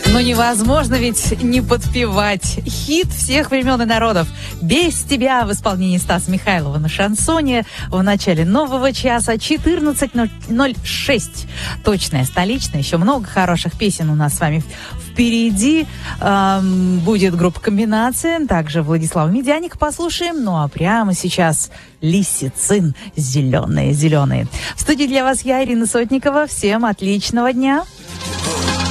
Ну невозможно ведь не подпевать. Хит всех времен и народов. «Без тебя» в исполнении Стаса Михайлова на шансоне в начале нового часа 14:06. Точная столичная. Еще много хороших песен у нас с вами впереди. Будет группа «Комбинация». Также Владислав Медяник послушаем. Ну а прямо сейчас «Лисицин». Зеленые. В студии для вас я, Ирина Сотникова. Всем отличного дня.